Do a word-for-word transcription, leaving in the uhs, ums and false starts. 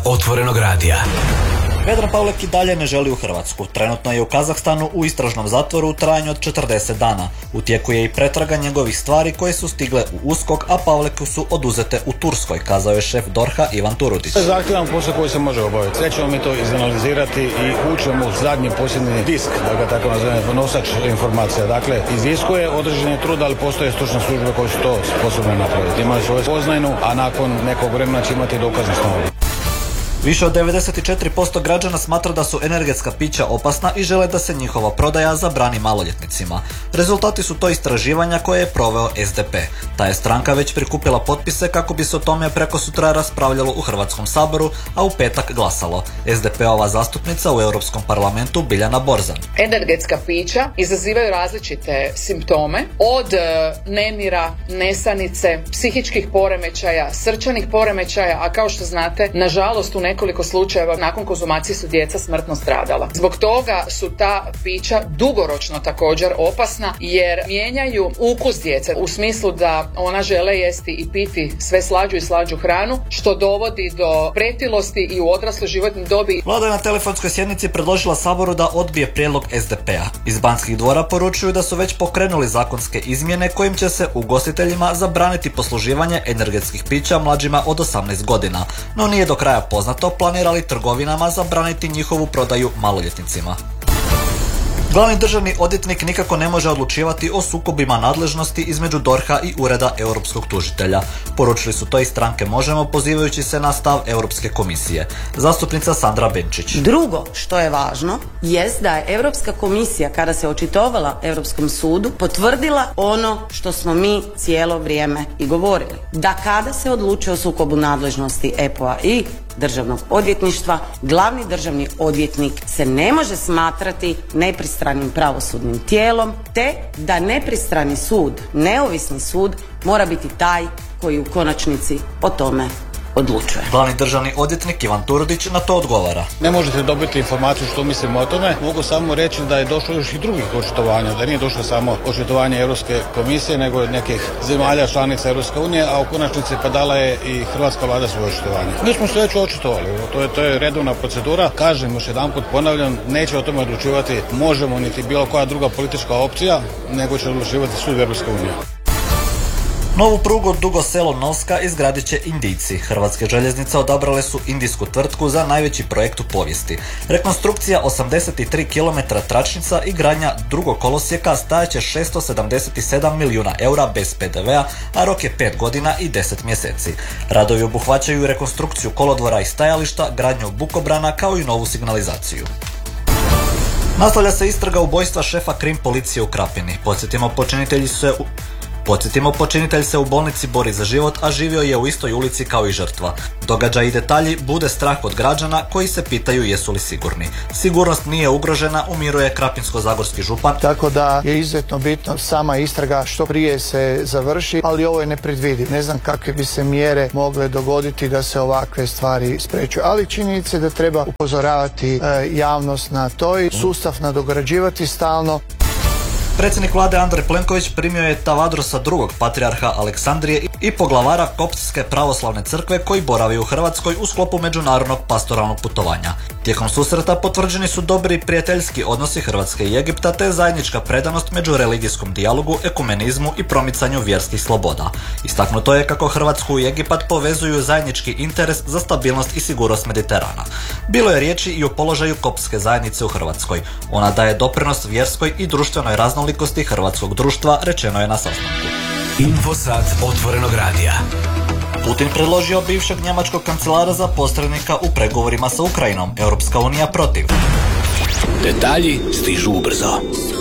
Otvorenog radija. Vedran Pavlek i dalje ne želi u Hrvatsku. Trenutno je u Kazahstanu u istražnom zatvoru u trajanju od četrdeset dana. U tijeku je i pretraga njegovih stvari koje su stigle u USKOK, a Pavleku su oduzete u Turskoj, kazao je šef DORH-a Ivan Turudić. To je zahtjevan posao koji se može obaviti. Sve ćemo mi to izanalizirati i ućemo u zadnji posljednji disk, da ga tako nazovemo, nosač informacija. Dakle, iziskuje određeni trud, ali postoje stručne službe koje su to sposobne napraviti. Imaju svoju poznajnu, a nakon nekog vremena će imati dokazne snove. Više od devedeset četiri posto građana smatra da su energetska pića opasna i žele da se njihova prodaja zabrani maloljetnicima. Rezultati su to istraživanja koje je proveo S D P. Ta je stranka već prikupila potpise kako bi se o tome preko sutra raspravljalo u Hrvatskom saboru, a u petak glasalo. S D P-ova zastupnica u Europskom parlamentu Biljana Borzan. Energetska pića izazivaju različite simptome, od nemira, nesanice, psihičkih poremećaja, srčanih poremećaja, a kao što znate, nažalost u nekoliko slučajeva nakon konzumacije su djeca smrtno stradala. Zbog toga su ta pića dugoročno također opasna jer mijenjaju ukus djece u smislu da ona žele jesti i piti sve slađu i slađu hranu, što dovodi do pretilosti i u odrasloj životnoj dobi. Vlada je na telefonskoj sjednici predložila Saboru da odbije prijedlog S D P-a. Iz Banskih dvora poručuju da su već pokrenuli zakonske izmjene kojim će se ugostiteljima zabraniti posluživanje energetskih pića mlađima od osamnaest godina, no nije do kraja poznato planira li trgovinama zabraniti njihovu prodaju maloljetnicima. Glavni državni odvjetnik nikako ne može odlučivati o sukobima nadležnosti između DORH-a i Ureda europskog tužitelja. Poručili su to i stranke Možemo, pozivajući se na stav Europske komisije. Zastupnica Sandra Benčić. Drugo što je važno jest da je Europska komisija, kada se očitovala Europskom sudu, potvrdila ono što smo mi cijelo vrijeme i govorili. Da kada se odlučuje o sukobu nadležnosti E P O-a i Državnog odvjetništva, glavni državni odvjetnik se ne može smatrati nepristranim pravosudnim tijelom, te da nepristrani sud, neovisni sud, mora biti taj koji u konačnici o tome odlučuje. Glavni državni odvjetnik Ivan Turudić na to odgovara. Ne možete dobiti informaciju što mislimo o tome. Mogu samo reći da je došlo još i drugih očitovanja, da nije došlo samo očitovanje Europske komisije, nego od nekih zemalja članica Europske unije, a u konačnici pa dala je i hrvatska vlada svoje očitovanje. Mi smo se već očitovali, to je, to je redovna procedura. Kažem, još jedanput ponavljam, neće o tome odlučivati Možemo niti bilo koja druga politička opcija, nego će odlučivati sud Europske unije. Novu prugu od Dugo Selo-Novska izgradit će Indijci. Hrvatske željeznice odabrale su indijsku tvrtku za najveći projekt u povijesti. Rekonstrukcija osamdeset tri kilometra tračnica i gradnja drugog kolosijeka stajaće šesto sedamdeset sedam milijuna eura bez P D V-a, a rok je pet godina i deset mjeseci. Radovi obuhvaćaju rekonstrukciju kolodvora i stajališta, gradnju bukobrana kao i novu signalizaciju. Nastavlja se istraga ubojstva šefa krim policije u Krapini. Podsjetimo, počinitelji su se u... Podsjetimo, počinitelj se u bolnici bori za život, a živio je u istoj ulici kao i žrtva. Događaj i detalji bude strah od građana koji se pitaju jesu li sigurni. Sigurnost nije ugrožena, umiruje krapinsko-zagorski župan. Tako da je izuzetno bitno sama istraga što prije se završi, ali ovo je nepredvidiv. Ne znam kakve bi se mjere mogle dogoditi da se ovakve stvari sprečuju. Ali činjenica je da treba upozoravati e, javnost na to i sustav nadograđivati stalno. Predsjednik vlade Andrej Plenković primio je Tavadrosa drugog, patrijarha Aleksandrije i poglavara Koptske pravoslavne crkve koji boravi u Hrvatskoj u sklopu međunarodnog pastoralnog putovanja. Tijekom susreta potvrđeni su dobri prijateljski odnosi Hrvatske i Egipta te zajednička predanost međureligijskom dijalogu, ekumenizmu i promicanju vjerskih sloboda. Istaknuto je kako Hrvatsku i Egipat povezuju zajednički interes za stabilnost i sigurnost Mediterana. Bilo je riječi i o položaju koptske zajednice u Hrvatskoj. Ona daje doprinos vjerskoj i društvenoj raznolikosti hrvatskog društva, rečeno je na sastanku. Infosat Otvorenog radija. Putin predložio bivšeg njemačkog kancelara za posrednika u pregovorima sa Ukrajinom. Europska unija protiv. Detalji stižu ubrzo.